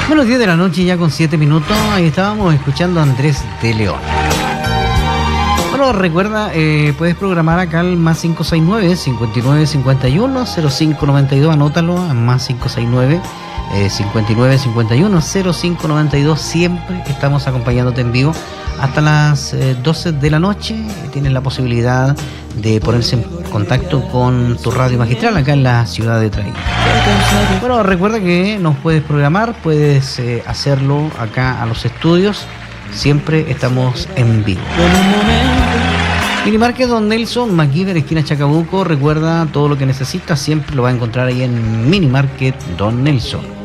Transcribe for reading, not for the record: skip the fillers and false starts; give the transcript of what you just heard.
Bueno, 10 de la noche ya con 7 minutos. Ahí estábamos escuchando a Andrés de León. Bueno, recuerda, puedes programar acá al más 569 5951 0592. Anótalo, más 569 5951 0592. Siempre estamos acompañándote en vivo hasta las 12 de la noche. Tienes la posibilidad de ponerse en contacto con tu radio magistral acá en la ciudad de Traiguén. Bueno, recuerda que nos puedes programar, puedes hacerlo acá a los estudios. Siempre estamos en vivo. Minimarket Don Nelson, MacGyver, esquina Chacabuco. Recuerda, todo lo que necesitas siempre lo vas a encontrar ahí en Minimarket Don Nelson.